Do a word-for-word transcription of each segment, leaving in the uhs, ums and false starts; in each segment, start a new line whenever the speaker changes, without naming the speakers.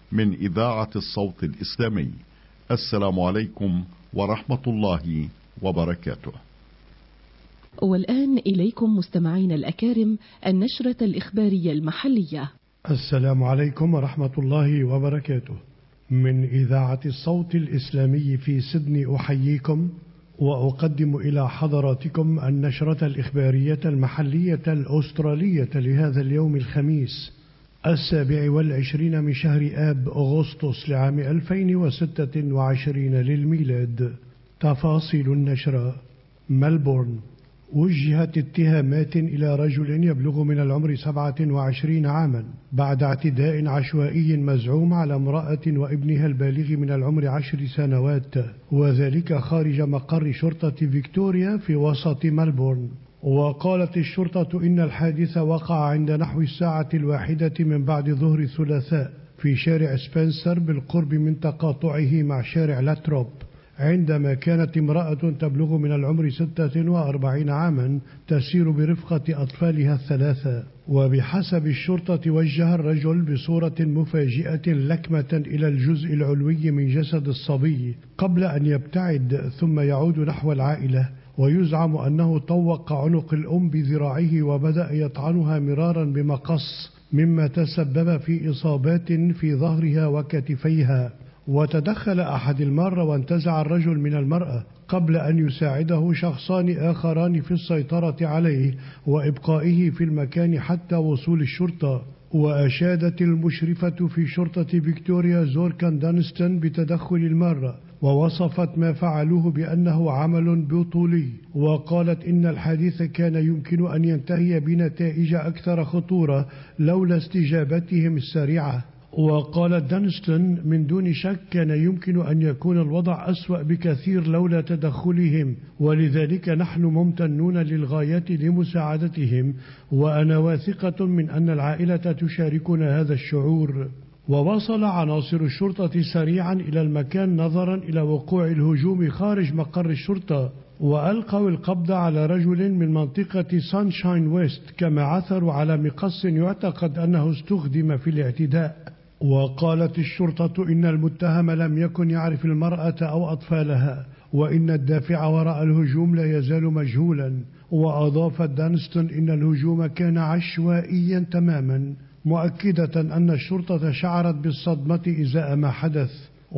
من إذاعة الصوت الإسلامي. السلام عليكم ورحمة الله وبركاته.
والآن إليكم مستمعين الأكارم النشرة الإخبارية المحلية.
السلام عليكم ورحمة الله وبركاته. من إذاعة الصوت الإسلامي في سيدني أحييكم وأقدم إلى حضراتكم النشرة الإخبارية المحلية الأسترالية لهذا اليوم الخميس السابع والعشرين من شهر آب أغسطس لعام ألفين وستة وعشرين للميلاد. تفاصيل النشرة. ملبورن، وجهت اتهامات إلى رجل يبلغ من العمر سبعة وعشرين عاما بعد اعتداء عشوائي مزعوم على امرأة وابنها البالغ من العمر عشر سنوات، وذلك خارج مقر شرطة فيكتوريا في وسط ملبورن. وقالت الشرطة إن الحادث وقع عند نحو الساعة الواحدة من بعد ظهر الثلاثاء في شارع سبنسر بالقرب من تقاطعه مع شارع لاتروب، عندما كانت امرأة تبلغ من العمر ستة وأربعين عاما تسير برفقة أطفالها الثلاثة. وبحسب الشرطة وجه الرجل بصورة مفاجئة لكمة إلى الجزء العلوي من جسد الصبي قبل أن يبتعد ثم يعود نحو العائلة، ويزعم أنه طوق عنق الأم بذراعه وبدأ يطعنها مرارا بمقص، مما تسبب في إصابات في ظهرها وكتفيها. وتدخل أحد المارة وانتزع الرجل من المرأة قبل أن يساعده شخصان آخران في السيطرة عليه وإبقائه في المكان حتى وصول الشرطة. وأشادت المشرفة في شرطة فيكتوريا زوركان دانستون بتدخل المارة، ووصفت ما فعلوه بأنه عمل بطولي، وقالت إن الحادث كان يمكن أن ينتهي بنتائج أكثر خطورة لولا استجابتهم السريعة. وقالت دانستون من دون شك كان يمكن أن يكون الوضع أسوأ بكثير لولا تدخلهم، ولذلك نحن ممتنون للغاية لمساعدتهم، وأنا واثقة من أن العائلة تشاركنا هذا الشعور. ووصل عناصر الشرطة سريعا إلى المكان نظرا إلى وقوع الهجوم خارج مقر الشرطة، وألقوا القبض على رجل من منطقة سانشاين ويست، كما عثروا على مقص يعتقد أنه استخدم في الاعتداء. وقالت الشرطة إن المتهم لم يكن يعرف المرأة أو أطفالها، وإن الدافع وراء الهجوم لا يزال مجهولا. وأضافت دانستون إن الهجوم كان عشوائيا تماما، مؤكدة أن الشرطة شعرت بالصدمة إزاء ما حدث.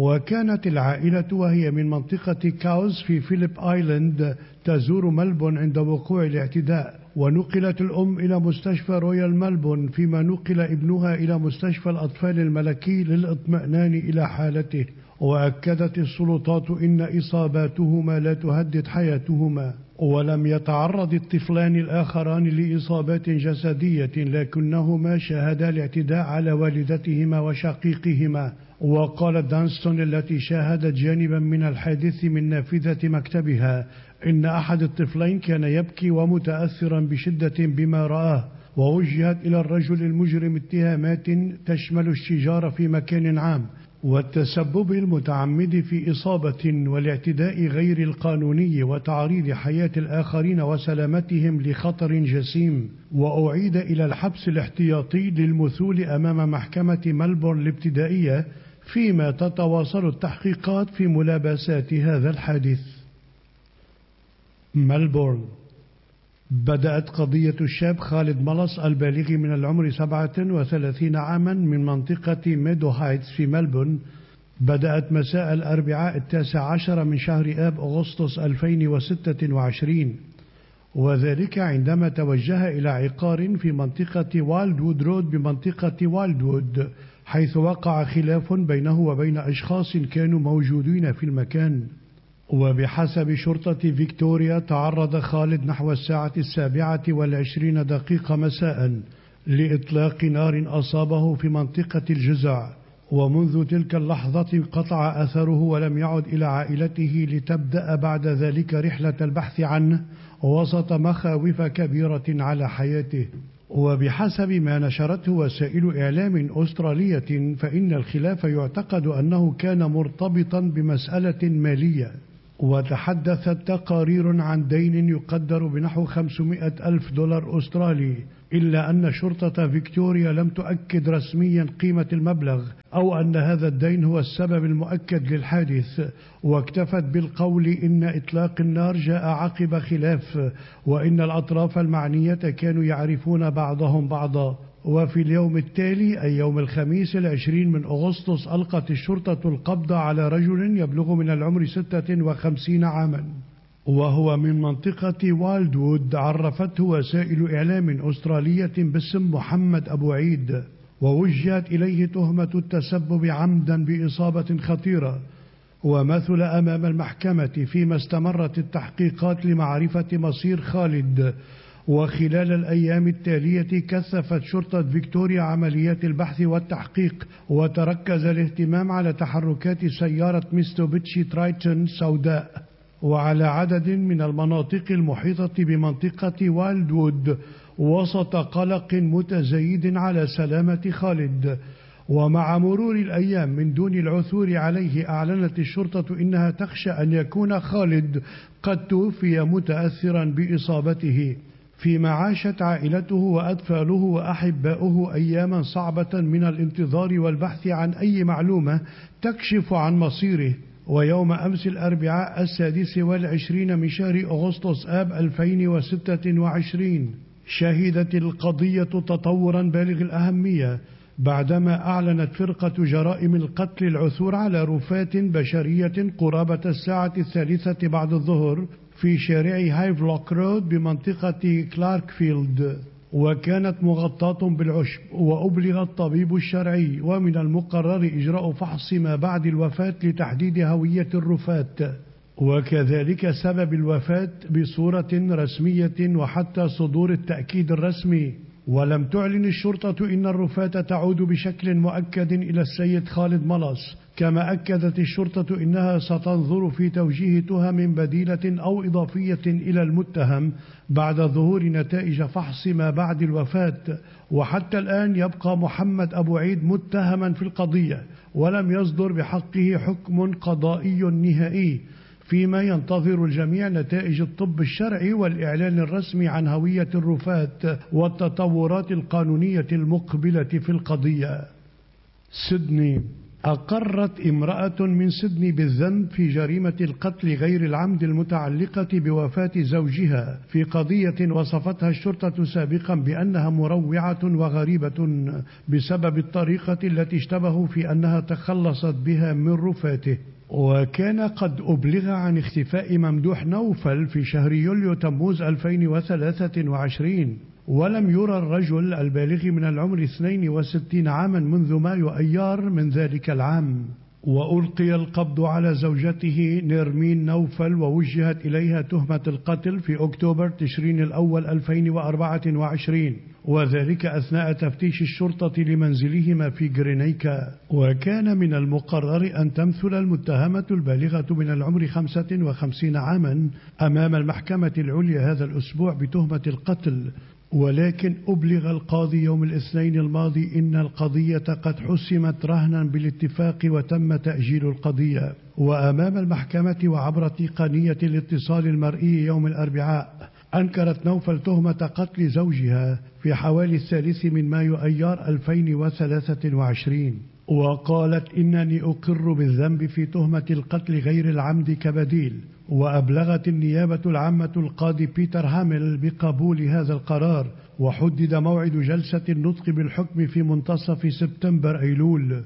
وكانت العائلة وهي من منطقة كاوز في فيليب آيلاند تزور ملبون عند وقوع الاعتداء، ونقلت الأم إلى مستشفى رويال ملبون، فيما نقل ابنها إلى مستشفى الأطفال الملكي للإطمئنان إلى حالته. وأكدت السلطات إن إصاباتهما لا تهدد حياتهما، ولم يتعرض الطفلان الآخران لإصابات جسدية، لكنهما شاهدا الاعتداء على والدتهما وشقيقهما. وقالت دانستون التي شاهدت جانبا من الحادث من نافذة مكتبها إن أحد الطفلين كان يبكي ومتأثرا بشدة بما رآه، ووجهت إلى الرجل المجرم اتهامات تشمل الشجار في مكان عام والتسبب المتعمد في إصابة والاعتداء غير القانوني وتعريض حياة الآخرين وسلامتهم لخطر جسيم. وأعيد إلى الحبس الاحتياطي للمثول أمام محكمة ملبورن الابتدائية، فيما تتواصل التحقيقات في ملابسات هذا الحادث. ملبورن، بدأت قضية الشاب خالد ملص البالغ من العمر سبعة وثلاثين عاما من منطقة ميدو هايتس في ملبورن بدأت مساء الأربعاء التاسع عشر من شهر آب أغسطس ألفين وستة وعشرين، وذلك عندما توجه إلى عقار في منطقة والدوود رود بمنطقة والدوود، حيث وقع خلاف بينه وبين أشخاص كانوا موجودين في المكان. وبحسب شرطة فيكتوريا تعرض خالد نحو الساعة السابعة والعشرين دقيقة مساء لإطلاق نار أصابه في منطقة الجزع، ومنذ تلك اللحظة قطع أثره ولم يعد إلى عائلته لتبدأ بعد ذلك رحلة البحث عنه وسط مخاوف كبيرة على حياته. وبحسب ما نشرته وسائل إعلام أسترالية فإن الخلاف يعتقد أنه كان مرتبطا بمسألة مالية. وتحدثت تقارير عن دين يقدر بنحو خمسمائة ألف دولار أسترالي، إلا أن شرطة فيكتوريا لم تؤكد رسميا قيمة المبلغ أو أن هذا الدين هو السبب المؤكد للحادث، واكتفت بالقول إن إطلاق النار جاء عقب خلاف، وإن الأطراف المعنية كانوا يعرفون بعضهم بعضا. وفي اليوم التالي أي يوم الخميس العشرين من أغسطس ألقت الشرطة القبض على رجل يبلغ من العمر ستة وخمسين عاما، وهو من منطقة والدوود. عرفته وسائل إعلام أسترالية باسم محمد أبو عيد، ووجهت إليه تهمة التسبب عمدا بإصابة خطيرة، ومثل أمام المحكمة فيما استمرت التحقيقات لمعرفة مصير خالد. وخلال الأيام التالية كثفت شرطة فيكتوريا عمليات البحث والتحقيق، وتركز الاهتمام على تحركات سيارة ميتسوبيشي ترايتون سوداء وعلى عدد من المناطق المحيطة بمنطقة والدوود، وسط قلق متزايد على سلامة خالد. ومع مرور الأيام من دون العثور عليه أعلنت الشرطة إنها تخشى أن يكون خالد قد توفي متأثرا بإصابته، فيما عاشت عائلته وأطفاله وأحباؤه أياما صعبة من الانتظار والبحث عن أي معلومة تكشف عن مصيره. ويوم أمس الأربعاء السادس والعشرين من شهر أغسطس آب ألفين وستة وعشرين شهدت القضية تطورا بالغ الأهمية، بعدما أعلنت فرقة جرائم القتل العثور على رفات بشرية قرابة الساعة الثالثة بعد الظهر في شارع هايفلوك رود بمنطقة كلاركفيلد، وكانت مغطاة بالعشب. وأبلغ الطبيب الشرعي ومن المقرر إجراء فحص ما بعد الوفاة لتحديد هوية الرفات وكذلك سبب الوفاة بصورة رسمية وحتى صدور التأكيد الرسمي. ولم تعلن الشرطة إن الرفاة تعود بشكل مؤكد إلى السيد خالد ملص، كما أكدت الشرطة إنها ستنظر في توجيه تهم بديلة أو إضافية إلى المتهم بعد ظهور نتائج فحص ما بعد الوفاة. وحتى الآن يبقى محمد أبو عيد متهما في القضية، ولم يصدر بحقه حكم قضائي نهائي، فيما ينتظر الجميع نتائج الطب الشرعي والإعلان الرسمي عن هوية الرفات والتطورات القانونية المقبلة في القضية. سيدني. أقرت امرأة من سيدني بالذنب في جريمة القتل غير العمد المتعلقة بوفاة زوجها في قضية وصفتها الشرطة سابقا بأنها مروعة وغريبة بسبب الطريقة التي اشتبهوا في أنها تخلصت بها من رفاته. وكان قد أبلغ عن اختفاء ممدوح نوفل في شهر يوليو تموز ألفين وثلاثة وعشرين، ولم يرى الرجل البالغ من العمر اثنين وستين عاما منذ مايو أيار من ذلك العام. وألقي القبض على زوجته نيرمين نوفل، ووجهت إليها تهمة القتل في أكتوبر تشرين الأول ألفين وأربعة وعشرين، وذلك أثناء تفتيش الشرطة لمنزلهما في غرينيكا. وكان من المقرر أن تمثل المتهمة البالغة من العمر خمسة وخمسين عاما أمام المحكمة العليا هذا الأسبوع بتهمة القتل، ولكن أبلغ القاضي يوم الاثنين الماضي إن القضية قد حسمت رهنا بالاتفاق وتم تأجيل القضية. وأمام المحكمة وعبر تقنية الاتصال المرئي يوم الأربعاء أنكرت نوفل تهمة قتل زوجها في حوالي الثالث من مايو أيار ألفين وثلاثة وعشرين، وقالت إنني أقر بالذنب في تهمة القتل غير العمد كبديل. وأبلغت النيابة العامة القاضي بيتر هامل بقبول هذا القرار، وحدد موعد جلسة النطق بالحكم في منتصف سبتمبر أيلول.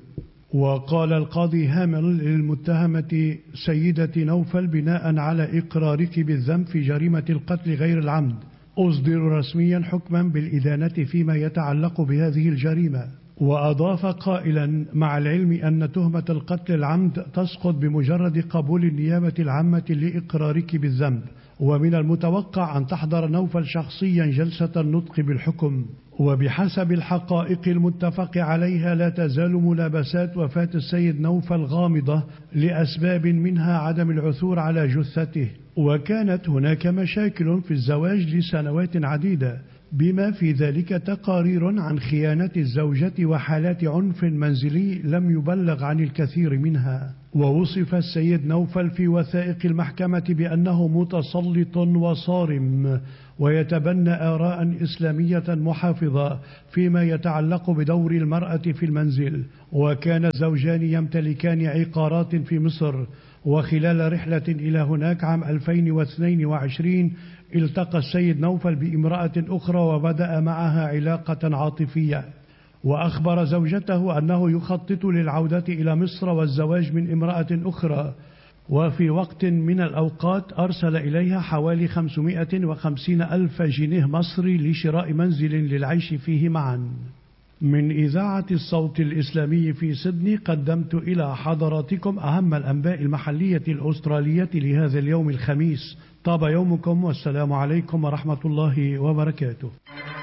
وقال القاضي هامل للمتهمة سيدة نوفل بناء على إقرارك بالذنب في جريمة القتل غير العمد أصدر رسميا حكما بالإدانة فيما يتعلق بهذه الجريمة. وأضاف قائلا مع العلم أن تهمة القتل العمد تسقط بمجرد قبول النيابة العامة لإقرارك بالذنب، ومن المتوقع أن تحضر نوفل شخصيا جلسة النطق بالحكم. وبحسب الحقائق المتفق عليها لا تزال ملابسات وفاة السيد نوفل غامضة لأسباب منها عدم العثور على جثته، وكانت هناك مشاكل في الزواج لسنوات عديدة، بما في ذلك تقارير عن خيانة الزوجة وحالات عنف منزلي لم يبلغ عن الكثير منها. ووصف السيد نوفل في وثائق المحكمة بأنه متسلط وصارم ويتبنى آراء إسلامية محافظة فيما يتعلق بدور المرأة في المنزل. وكان الزوجان يمتلكان عقارات في مصر، وخلال رحلة إلى هناك عام ألفين واثنين وعشرين التقى السيد نوفل بامرأة أخرى وبدأ معها علاقة عاطفية، وأخبر زوجته أنه يخطط للعودة إلى مصر والزواج من امرأة أخرى. وفي وقت من الأوقات أرسل إليها حوالي خمسمائة وخمسين ألف جنيه مصري لشراء منزل للعيش فيه معا. من إذاعة الصوت الإسلامي في سيدني قدمت إلى حضراتكم أهم الأنباء المحلية الأسترالية لهذا اليوم الخميس. طاب يومكم والسلام عليكم ورحمة الله وبركاته.